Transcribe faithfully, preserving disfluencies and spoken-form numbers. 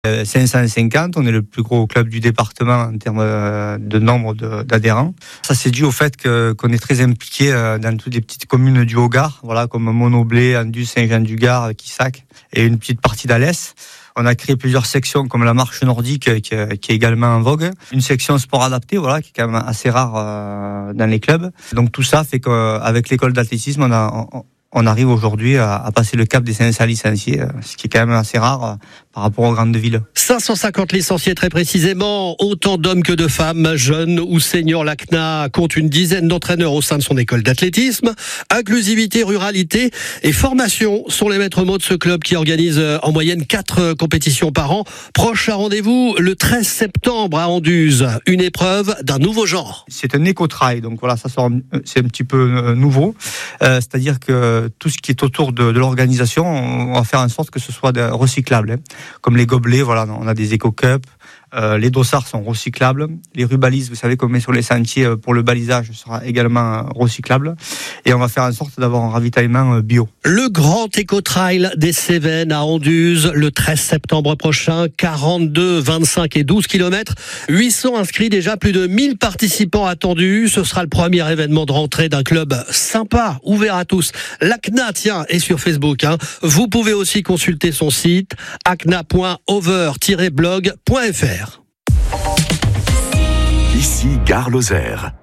Euh, cinq cent cinquante, on est le plus gros club du département en termes euh, de nombre de, d'adhérents. Ça, c'est dû au fait que, qu'on est très impliqué euh, dans toutes les petites communes du Haut-Gard, voilà, comme Monoblé, Andus, Saint-Jean-du-Gard, Quissac, et une petite partie d'Alès. On a créé plusieurs sections comme la marche nordique qui, qui est également en vogue. Une section sport adapté, voilà, qui est quand même assez rare euh, dans les clubs. Donc tout ça fait qu'avec l'école d'athlétisme, on a... On, on arrive aujourd'hui à, à passer le cap des cinq cents licenciés, ce qui est quand même assez rare euh, par rapport aux grandes villes. cinq cent cinquante licenciés très précisément, autant d'hommes que de femmes, jeunes ou seniors. L'A C N A compte une dizaine d'entraîneurs au sein de son école d'athlétisme. Inclusivité, ruralité et formation sont les maîtres mots de ce club qui organise en moyenne quatre compétitions par an. Prochain rendez-vous le treize septembre à Anduze, une épreuve d'un nouveau genre. C'est un éco-trail, donc voilà, ça sort, c'est un petit peu nouveau, euh, c'est-à-dire que tout ce qui est autour de, de l'organisation, on va faire en sorte que ce soit de, recyclable. Hein. Comme les gobelets, voilà, on a des éco-cups, euh, les dossards sont recyclables, les rubalises, vous savez qu'on met sur les sentiers pour le balisage, sera également recyclable, et on va faire en sorte d'avoir un ravitaillement bio. Le grand éco-trail des Cévennes à Anduze, le treize septembre prochain, quarante-deux, vingt-cinq et douze kilomètres, huit cents inscrits déjà, plus de mille participants attendus. Ce sera le premier événement de rentrée d'un club sympa, ouvert à tous. L'A C N A, tiens, est sur Facebook. Hein. Vous pouvez aussi consulter son site a c n a point over tiret blog point f r. Ici, Gare Lozère.